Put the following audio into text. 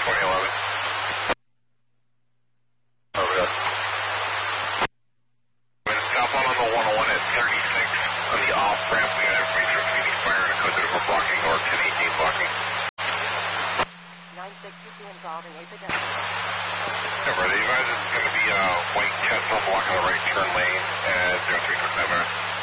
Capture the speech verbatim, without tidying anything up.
twenty eleven. Over there. We're southbound on the one oh one at thirty-six on the off ramp. We got information from Phoenix Fire and a consider for blocking or ten eighteen blocking. nine sixty-two involving a pedestrian. Remember, the advisor is going to be uh, white Tesla blocking the right turn lane at zero three six nine.